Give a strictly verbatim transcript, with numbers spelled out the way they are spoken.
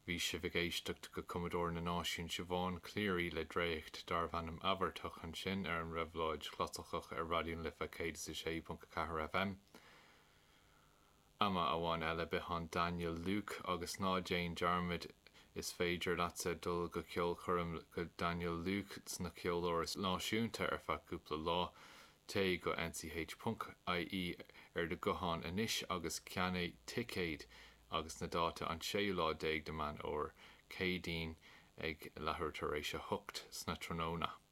Bhí sé bhgéisteacht go Commodore na náisiún Siobhan Cleary le dréacht darbhanam abertach an sin ar an reibhláid chlosachach ar radion lifa céad sa sé punt ceathair F M. Ama amháin eile behan Daniel Luke agus ná Jane Jarmid is féidir leatsa dul go ceol chuirm go Daniel Luke sna ceolóras náisiúnta ar feadh cúpla lá té go N C H punt I E ar de gohan inis agus ceanna ticéid agus na dáta an séolá déag de man ó cédín ag lethir tar éis a thucht sna tróna.